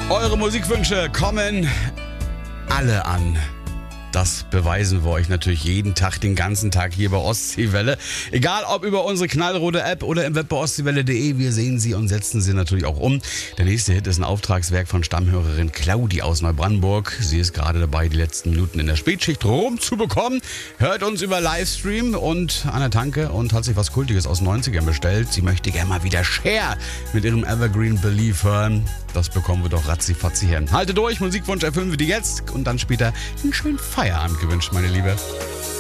Eure Musikwünsche kommen alle an. Das beweisen wir euch natürlich jeden Tag, den ganzen Tag hier bei Ostseewelle. Egal ob über unsere knallrote App oder im Web bei ostseewelle.de, wir sehen sie und setzen sie natürlich auch um. Der nächste Hit ist ein Auftragswerk von Stammhörerin Claudi aus Neubrandenburg. Sie ist gerade dabei, die letzten Minuten in der Spätschicht rumzubekommen. Hört uns über Livestream und an der Tanke und hat sich was Kultiges aus den 90ern bestellt. Sie möchte gerne mal wieder Cher mit ihrem Evergreen Belief hören. Das bekommen wir doch ratzifatzi hin. Halte durch, Musikwunsch erfüllen wir dir jetzt und dann später einen schönen Feierabend gewünscht, meine Liebe.